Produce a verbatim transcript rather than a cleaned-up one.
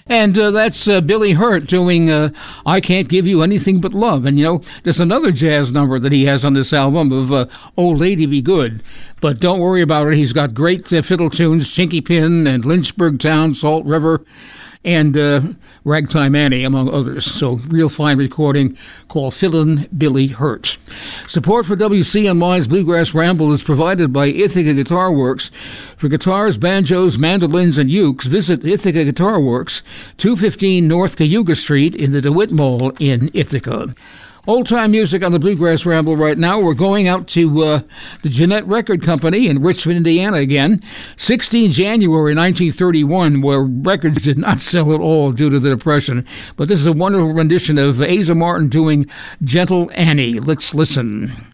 And uh, that's uh, Billy Hurt doing uh, I Can't Give You Anything But Love. And, you know, there's another jazz number that he has on this album of uh, Oh Lady Be Good. But don't worry about it. He's got great uh, fiddle tunes, Chinky Pin and Lynchburg Town, Salt River, and uh, Ragtime Annie, among others. So real fine recording called Fiddlin' Billy Hurt. Support for W C N Y's Bluegrass Ramble is provided by Ithaca Guitar Works. For guitars, banjos, mandolins, and ukes, visit Ithaca Guitar Works, two fifteen North Cayuga Street in the DeWitt Mall in Ithaca. Old-time music on the Bluegrass Ramble right now. We're going out to uh, the Jeanette Record Company in Richmond, Indiana again. the sixteenth of January nineteen thirty-one, where records did not sell at all due to the Depression. But this is a wonderful rendition of Asa Martin doing Gentle Annie. Let's listen.